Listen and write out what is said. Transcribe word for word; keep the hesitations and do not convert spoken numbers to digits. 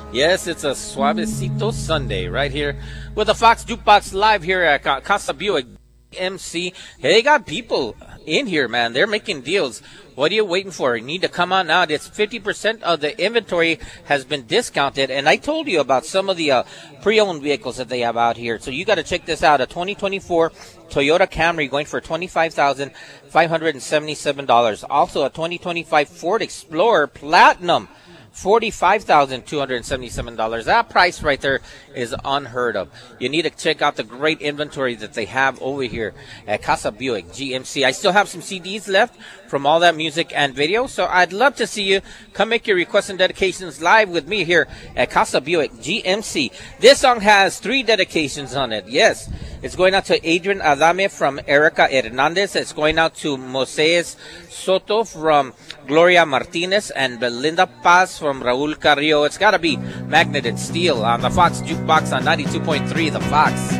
Yes, it's a Suavecito Sunday right here with the Fox Jukebox live here at Ca- Casa Buick M C. Hey, they got people in here, man. They're making deals. What are you waiting for? You need to come on out. It's fifty percent of the inventory has been discounted. And I told you about some of the uh, pre-owned vehicles that they have out here. So you got to check this out. A twenty twenty-four Toyota Camry going for twenty-five thousand five hundred seventy-seven dollars. Also a twenty twenty-five Ford Explorer Platinum, forty-five thousand two hundred seventy-seven dollars. That price right there is unheard of. You need to check out the great inventory that they have over here at Casa Buick G M C. I still have some C Ds left from all that music and video, so I'd love to see you come make your requests and dedications live with me here at Casa Buick G M C. This song has three dedications on it. Yes, it's going out to Adrian Adame from Erica Hernandez. It's going out to Moises Soto from Gloria Martinez and Belinda Paz from Raul Carrillo. It's got to be Magneted Steel on the Fox Jukebox on ninety-two point three The Fox.